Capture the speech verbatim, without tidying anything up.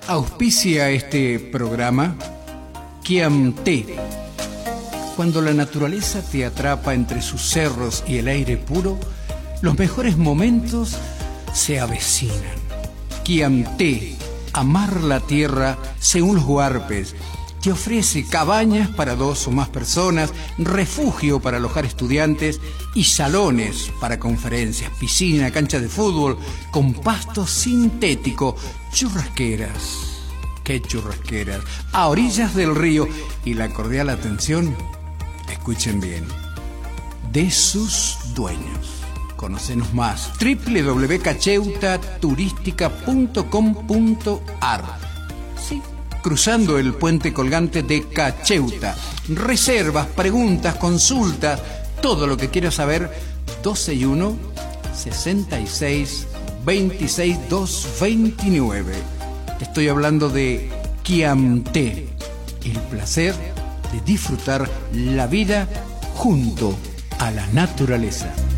Auspicia este programa Quiamté. Cuando la naturaleza te atrapa entre sus cerros y el aire puro, los mejores momentos se avecinan. Quiamté, amar la tierra según los huarpes, te ofrece cabañas para dos o más personas, refugio para alojar estudiantes y salones para conferencias, piscina, cancha de fútbol, con pasto sintético, churrasqueras. ¡Qué churrasqueras! A orillas del río y la cordial atención, escuchen bien, de sus dueños. Conocenos más, doble u doble u doble u punto cacheuta turística punto com punto a r. Sí, cruzando el puente colgante de Cacheuta. Reservas, preguntas, consultas, todo lo que quieras saber, doce y uno, sesenta y seis, veintiséis, doscientos veintinueve. Estoy hablando de Quiamté, el placer de disfrutar la vida junto a la naturaleza.